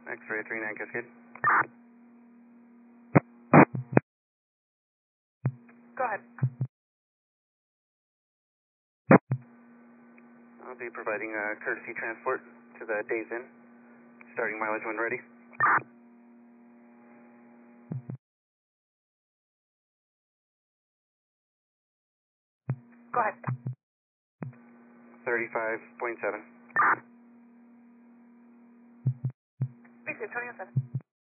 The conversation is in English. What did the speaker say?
X-ray 39 Cascade. Go ahead. I'll be providing courtesy transport to the Days Inn. Starting mileage when ready. Go ahead. 35.7. Basic 2007.